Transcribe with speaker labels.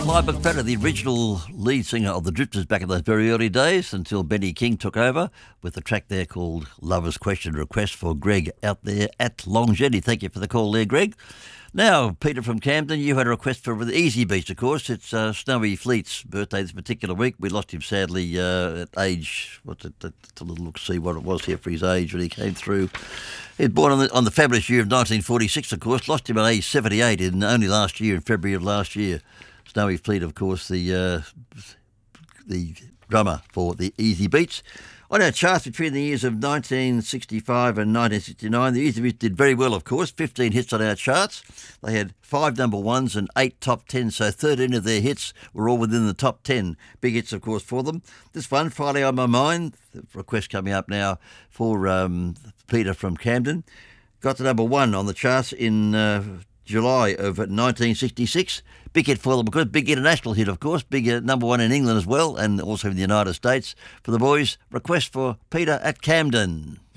Speaker 1: Clive McFadden, the original lead singer of the Drifters back in those very early days until Benny King took over with a track there called Lover's Question Request for Greg out there at Longjetti. Thank you for the call there, Greg. Now, Peter from Camden, you had a request for the Easy Beats, of course. It's Snowy Fleet's birthday this particular week. We lost him sadly at age, what's it, let's a little look, see what it was here for his age when he came through. He was born on the fabulous year of 1946, of course. Lost him at age 78 only last year, in February of last year. Snowy Fleet, of course, the drummer for the Easy Beats. On our charts between the years of 1965 and 1969, the Easy Beats did very well, of course. 15 hits on our charts. They had 5 number ones and 8 top 10s, so 13 of their hits were all within the top 10. Big hits, of course, for them. This one, Friday on My Mind, the request coming up now for Peter from Camden, got to number 1 on the charts in July of 1966. Big hit for them, because big international hit, of course. Big number 1 in England as well, and also in the United States. For the boys, request for Peter at Camden.